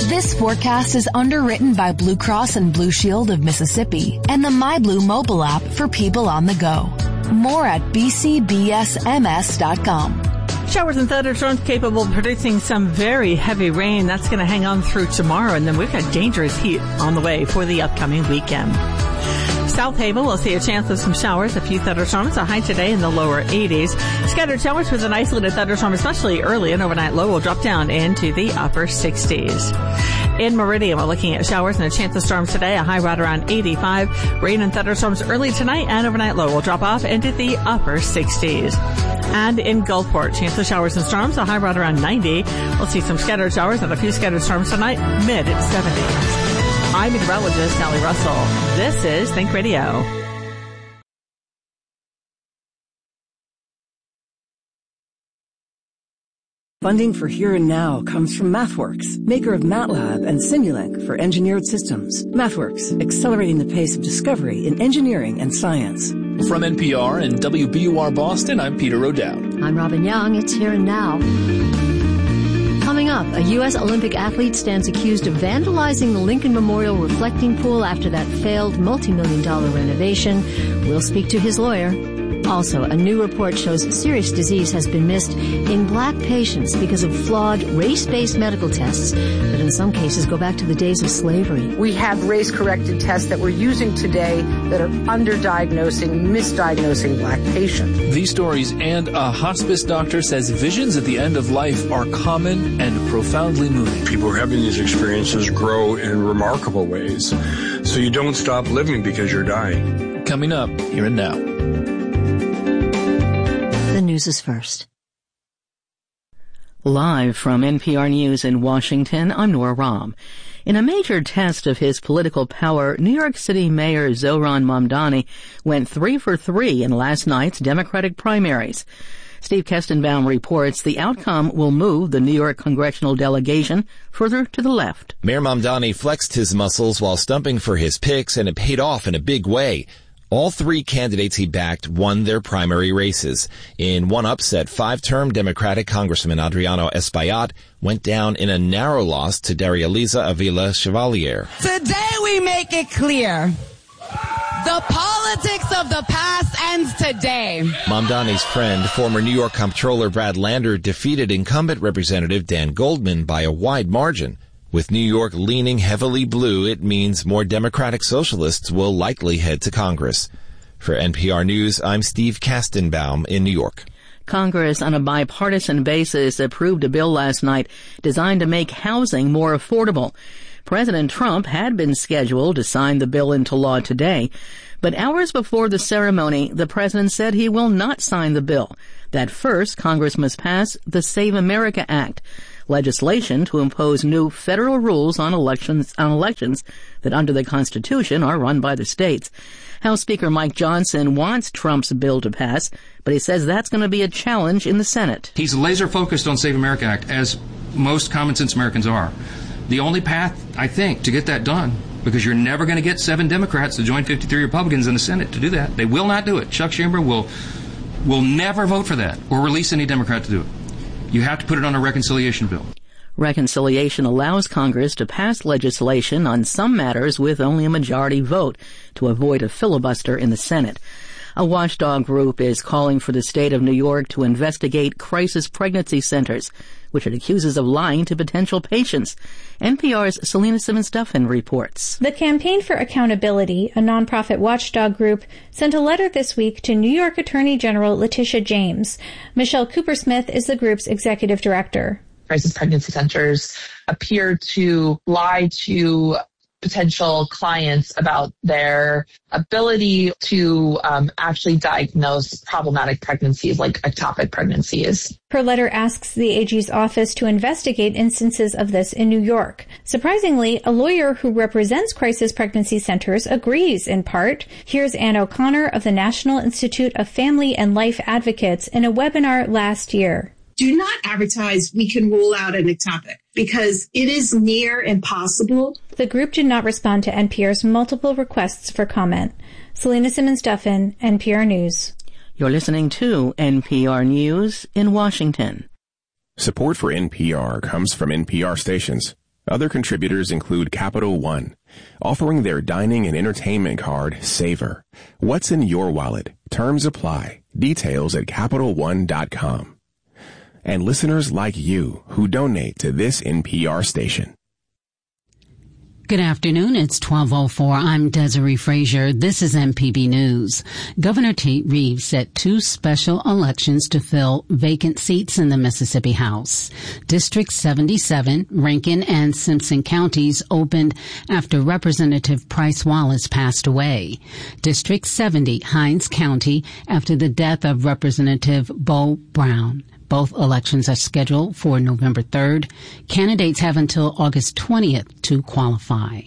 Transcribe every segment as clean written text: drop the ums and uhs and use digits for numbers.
This forecast is underwritten by Blue Cross and Blue Shield of Mississippi and the MyBlue mobile app for people on the go. More at bcbsms.com. Showers and thunderstorms capable of producing some very heavy rain. That's going to hang on through tomorrow, and then we've got dangerous heat on the way for the upcoming weekend. South Haven will see a chance of some showers, a few thunderstorms, a high today in the lower 80s. Scattered showers with an isolated thunderstorm, especially early, and overnight low will drop down into the upper 60s. In Meridian, we're looking at showers and a chance of storms today, a high right around 85. Rain and thunderstorms early tonight, and overnight low will drop off into the upper 60s. And in Gulfport, chance of showers and storms, a high right around 90. We'll see some scattered showers and a few scattered storms tonight, mid-70s. I'm meteorologist Sally Russell. This is Think Radio. Funding for Here and Now comes from MathWorks, maker of MATLAB and Simulink for engineered systems. MathWorks, accelerating the pace of discovery in engineering and science. From NPR and WBUR Boston, I'm Peter O'Dowd. I'm Robin Young. It's Here and Now. Coming up, a U.S. Olympic athlete stands accused of vandalizing the Lincoln Memorial reflecting pool after that failed multi-million-dollar renovation. We'll speak to his lawyer. Also, a new report shows serious disease has been missed in black patients because of flawed race-based medical tests that in some cases go back to the days of slavery. We have race-corrected tests that we're using today that are underdiagnosing, misdiagnosing black patients. These stories and a hospice doctor says visions at the end of life are common and profoundly moving. People who are having these experiences grow in remarkable ways. So you don't stop living because you're dying. Coming up, Here and Now. The news is first. Live from NPR News in Washington, I'm Nora Rahm. In a major test of his political power, New York City Mayor Zohran Mamdani went 3 for 3 in last night's Democratic primaries. Steve Kestenbaum reports the outcome will move the New York congressional delegation further to the left. Mayor Mamdani flexed his muscles while stumping for his picks, and it paid off in a big way. All 3 candidates he backed won their primary races. In one upset, 5-term Democratic Congressman Adriano Espaillat went down in a narrow loss to Daria-Liza Avila Chevalier. Today we make it clear. The politics of the past ends today. Mamdani's friend, former New York Comptroller Brad Lander, defeated incumbent Representative Dan Goldman by a wide margin. With New York leaning heavily blue, it means more Democratic socialists will likely head to Congress. For NPR News, I'm Steve Kestenbaum in New York. Congress, on a bipartisan basis, approved a bill last night designed to make housing more affordable. President Trump had been scheduled to sign the bill into law today, but hours before the ceremony, the president said he will not sign the bill. That first, Congress must pass the Save America Act, legislation to impose new federal rules on elections that under the Constitution are run by the states. House Speaker Mike Johnson wants Trump's bill to pass, but he says that's going to be a challenge in the Senate. He's laser focused on Save America Act, as most common sense Americans are. The only path, I think, to get that done, because you're never going to get 7 Democrats to join 53 Republicans in the Senate to do that. They will not do it. Chuck Schumer will never vote for that or release any Democrat to do it. You have to put it on a reconciliation bill. Reconciliation allows Congress to pass legislation on some matters with only a majority vote to avoid a filibuster in the Senate. A watchdog group is calling for the state of New York to investigate crisis pregnancy centers, which it accuses of lying to potential patients. NPR's Selena Simmons-Duffin reports. The Campaign for Accountability, a nonprofit watchdog group, sent a letter this week to New York Attorney General Letitia James. Michelle Coopersmith is the group's executive director. Crisis pregnancy centers appear to lie to potential clients about their ability to actually diagnose problematic pregnancies like ectopic pregnancies. Her letter asks the AG's office to investigate instances of this in New York. Surprisingly, a lawyer who represents crisis pregnancy centers agrees in part. Here's Ann O'Connor of the National Institute of Family and Life Advocates in a webinar last year. Do not advertise we can rule out an ectopic because it is near impossible. The group did not respond to NPR's multiple requests for comment. Selena Simmons-Duffin, NPR News. You're listening to NPR News in Washington. Support for NPR comes from NPR stations. Other contributors include Capital One, offering their dining and entertainment card, Savor. What's in your wallet? Terms apply. Details at CapitalOne.com. And listeners like you who donate to this NPR station. Good afternoon. It's 12:04. I'm Desiree Frazier. This is MPB News. Governor Tate Reeves set 2 special elections to fill vacant seats in the Mississippi House. District 77, Rankin and Simpson counties opened after Representative Price Wallace passed away. District 70, Hinds County, after the death of Representative Bo Brown. Both elections are scheduled for November 3rd. Candidates have until August 20th to qualify.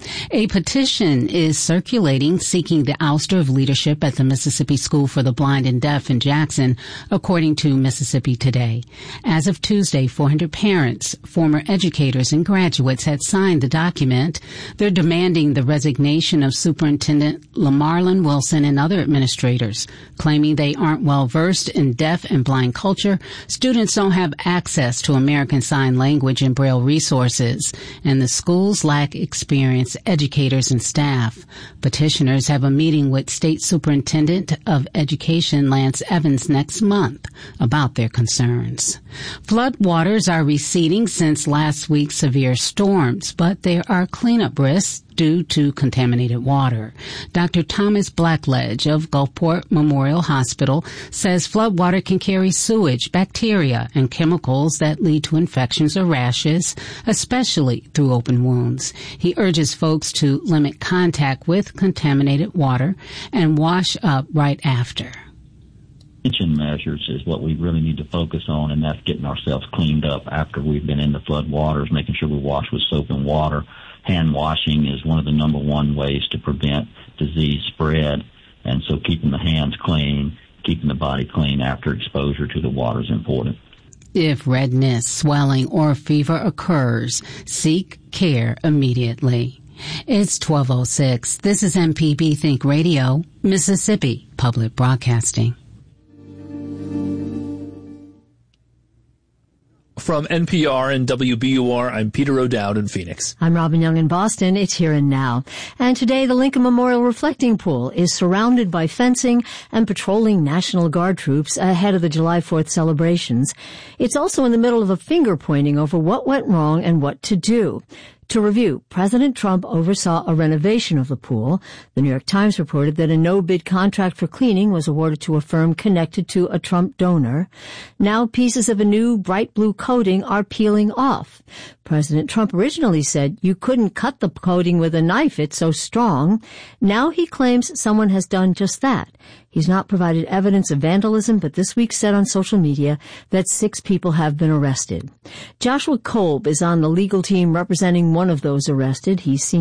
A petition is circulating seeking the ouster of leadership at the Mississippi School for the Blind and Deaf in Jackson, according to Mississippi Today. As of Tuesday, 400 parents, former educators, and graduates had signed the document. They're demanding the resignation of Superintendent Lamarlin Wilson and other administrators, claiming they aren't well versed in deaf and blind culture. Students don't have access to American Sign Language and Braille resources, and the schools lack experience educators and staff. Petitioners have a meeting with State Superintendent of Education Lance Evans next month about their concerns. Flood waters are receding since last week's severe storms, but there are cleanup risks due to contaminated water. Dr. Thomas Blackledge of Gulfport Memorial Hospital says floodwater can carry sewage, bacteria, and chemicals that lead to infections or rashes, especially through open wounds. He urges folks to limit contact with contaminated water and wash up right after. Prevention measures is what we really need to focus on, and that's getting ourselves cleaned up after we've been in the flood waters, making sure we wash with soap and water. Hand washing is one of the number one ways to prevent disease spread, and so keeping the hands clean, keeping the body clean after exposure to the water is important. If redness, swelling, or fever occurs, seek care immediately. It's 12:06. This is MPB Think Radio, Mississippi Public Broadcasting. From NPR and WBUR, I'm Peter O'Dowd in Phoenix. I'm Robin Young in Boston. It's Here and Now. And today, the Lincoln Memorial Reflecting Pool is surrounded by fencing and patrolling National Guard troops ahead of the July 4th celebrations. It's also in the middle of a finger pointing over what went wrong and what to do. To review, President Trump oversaw a renovation of the pool. The New York Times reported that a no-bid contract for cleaning was awarded to a firm connected to a Trump donor. Now pieces of a new bright blue coating are peeling off. President Trump originally said you couldn't cut the coating with a knife, it's so strong. Now he claims someone has done just that. He's not provided evidence of vandalism, but this week said on social media that 6 people have been arrested. Joshua Kolb is on the legal team representing one of those arrested. He's seen